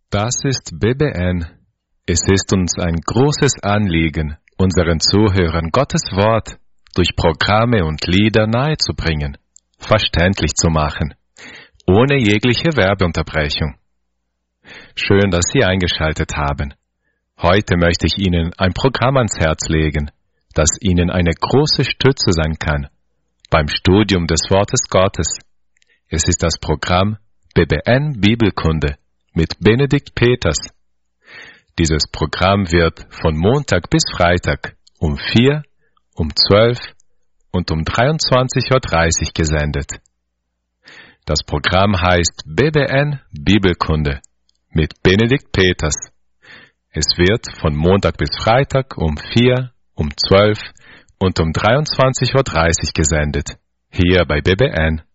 Das ist BBN. Es ist uns ein großes Anliegen, unseren Zuhörern Gottes Wort durch Programme und Lieder nahezubringen, verständlich zu machen, ohne jegliche Werbeunterbrechung. Schön, dass Sie eingeschaltet haben. Heute möchte ich Ihnen ein Programm ans Herz legen, das Ihnen eine große Stütze sein kann beim Studium des Wortes Gottes. Es ist das Programm BBN Bibelkunde mit Benedikt Peters. Dieses Programm wird von Montag bis Freitag um 4, um 12 und um 23.30 Uhr gesendet. Das Programm heißt BBN Bibelkunde mit Benedikt Peters. Es wird von Montag bis Freitag um 4, um 12 und um 23.30 Uhr gesendet, hier bei BBN.